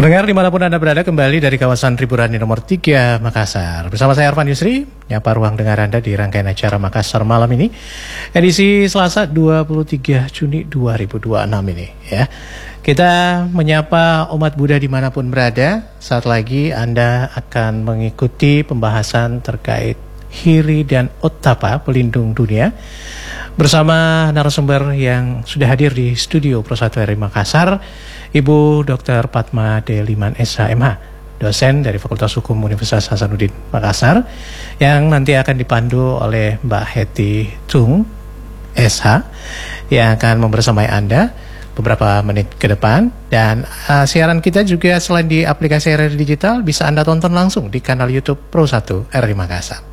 Pendengar dimanapun Anda berada, kembali dari kawasan Riburani nomor 3 Makassar. Bersama saya Arfan Yusri, nyapa ruang dengar Anda di rangkaian acara Makassar malam ini. Edisi Selasa 23 Juni 2026 ini ya. Kita menyapa umat Buddha dimanapun berada. Saat lagi Anda akan mengikuti pembahasan terkait Hiri dan Ottapa, pelindung dunia, bersama narasumber yang sudah hadir di studio Pro 1 RRI Makassar, Ibu Dr. Padma Deliman SH.MH, dosen dari Fakultas Hukum Universitas Hasanuddin Makassar, yang nanti akan dipandu oleh Mbak Hetty Tung SH, yang akan membersamai Anda beberapa menit ke depan. Dan siaran kita juga selain di aplikasi RRI Digital, bisa Anda tonton langsung di kanal YouTube Pro 1 RRI Makassar.